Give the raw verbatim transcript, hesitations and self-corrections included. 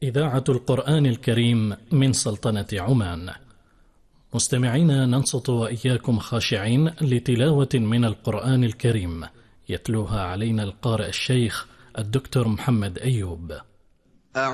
إذاعة القرآن الكريم من سلطنة عمان. مستمعين، ننصت وإياكم خاشعين لتلاوة من القرآن الكريم يتلوها علينا القارئ الشيخ الدكتور محمد أيوب.